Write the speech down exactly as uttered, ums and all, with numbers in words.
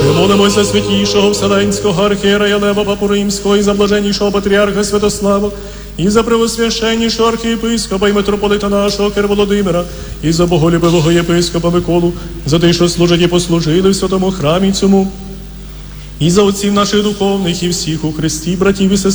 Молимося святійшого Вселенського архієрея Лева Папу Римського і за блаженнішого патріарха Святослава, і за превосвященнішого архієпископа і митрополита нашого Кир Володимира, і за боголюбивого єпископа Миколу, за те, що служать і послужили в святому храмі цьому, і за отців наших духовних і всіх у Христі, братів і сестер,